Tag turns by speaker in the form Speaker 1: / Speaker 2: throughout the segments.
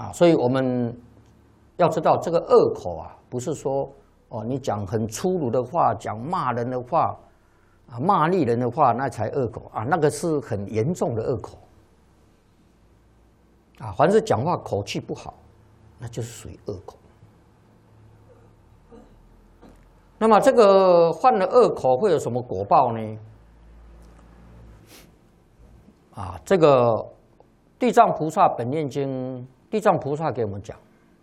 Speaker 1: 所以我们要知道这个恶口啊，不是说你讲很粗鲁的话，讲骂人的话，骂丽人的话，那才恶口啊，那个是很严重的恶口凡是讲话口气不好，那就是属于恶口。那么这个犯了恶口会有什么果报呢？这个地藏菩萨本愿经，地藏菩萨给我们讲，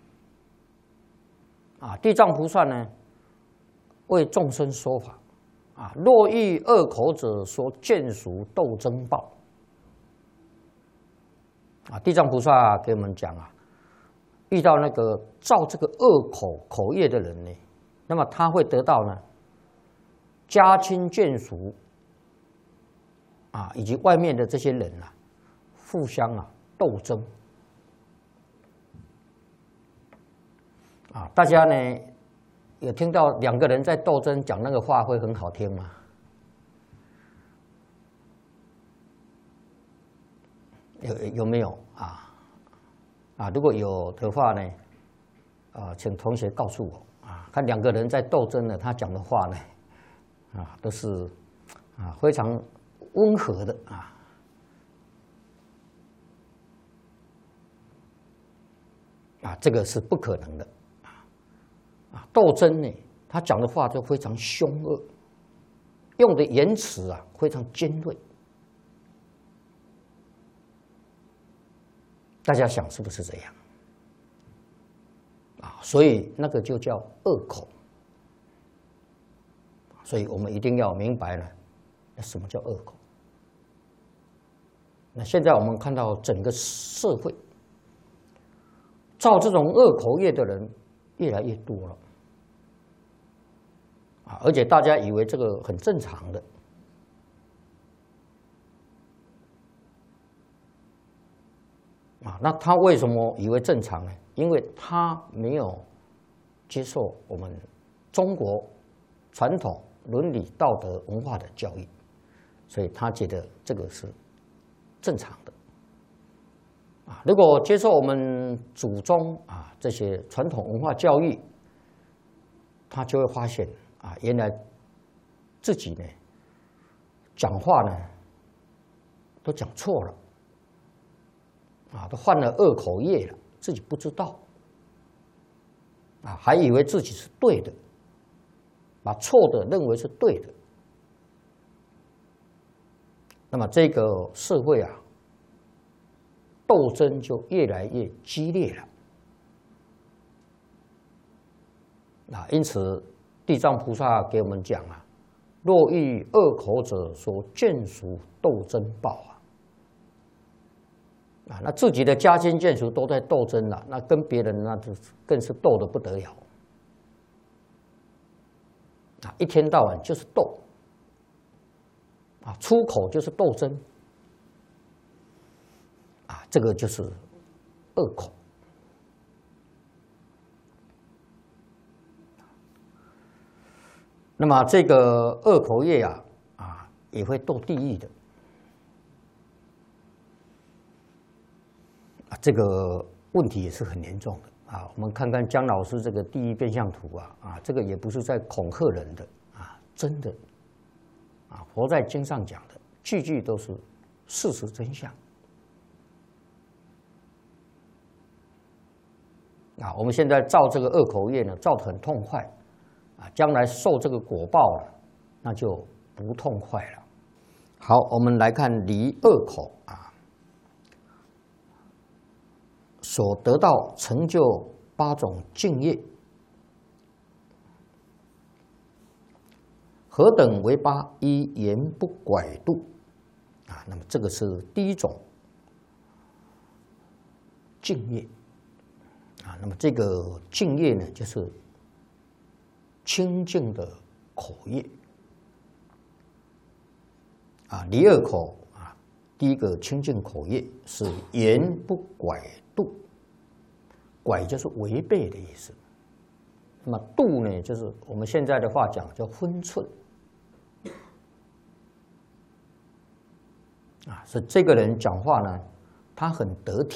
Speaker 1: 地藏菩萨呢为众生说法，若遇恶口者，说见属斗争报。地藏菩萨给我们讲遇到那个造这个恶口业的人呢，那么他会得到呢家亲眷属以及外面的这些人互相斗争大家呢有听到两个人在斗争讲那个话会很好听吗？有没有如果有的话呢请同学告诉我看两个人在斗争呢，他讲的话呢都是非常温和的这个是不可能的斗争呢，他讲的话就非常凶恶，用的言辞非常尖锐。大家想是不是这样所以那个就叫恶口。所以我们一定要明白了什么叫恶口。那现在我们看到整个社会造这种恶口业的人越来越多了而且大家以为这个很正常的那他为什么以为正常呢？因为他没有接受我们中国传统伦理道德文化的教育，所以他觉得这个是正常的如果接受我们祖宗这些传统文化教育，他就会发现原来自己呢讲话呢都讲错了都犯了恶口业了，自己不知道还以为自己是对的，把错的认为是对的。那么这个社会斗争就越来越激烈了因此地藏菩萨给我们讲若遇恶口者，说见属斗争报那自己的家亲眷属都在斗争了，那跟别人那就更是斗得不得了一天到晚就是斗出口就是斗争这个就是恶口。那么这个恶口业也会堕地狱的这个问题也是很严重的我们看看姜老师这个地狱变相图这个也不是在恐吓人的真的佛在经上讲的句句都是事实真相我们现在造这个恶口业呢，造得很痛快将来受这个果报了，那就不痛快了。好，我们来看离恶口所得到成就8种境业，何等为8？一言不拐度那么这个是第一种境业那么这个境业呢，就是清净的口业离恶口第一个清净口业是言不拐度，拐就是违背的意思。那么度呢，就是我们现在的话讲叫分寸是这个人讲话呢，他很得体